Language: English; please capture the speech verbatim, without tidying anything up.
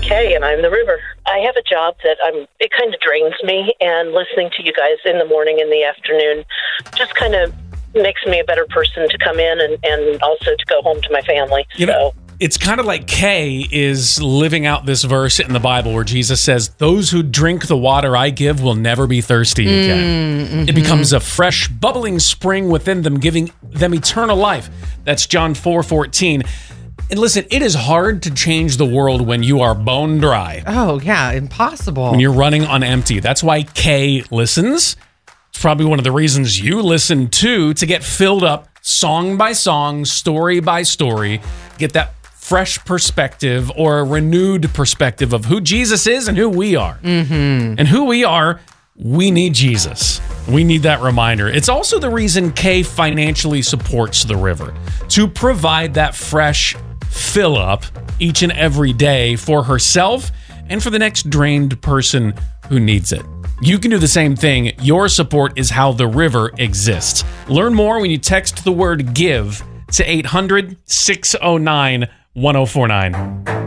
Kay, and I'm the river. I have a job that I'm. It kind of drains me, and listening to you guys in the morning and the afternoon just kind of makes me a better person to come in and, and also to go home to my family. You so. know, it's kind of like Kay is living out this verse in the Bible where Jesus says, those who drink the water I give will never be thirsty again. Mm-hmm. It becomes a fresh, bubbling spring within them, giving them eternal life. That's John four fourteen. And listen, it is hard to change the world when you are bone dry. Oh, yeah, impossible. When you're running on empty. That's why Kay listens. It's probably one of the reasons you listen too, to get filled up song by song, story by story, get that fresh perspective or a renewed perspective of who Jesus is and who we are. Mm-hmm. And who we are, we need Jesus. We need that reminder. It's also the reason Kay financially supports the river, to provide that fresh fill up each and every day for herself and for the next drained person who needs it. You can do the same thing. Your support is how the river exists. Learn more when you text the word GIVE to eight hundred, six oh nine, one oh four nine.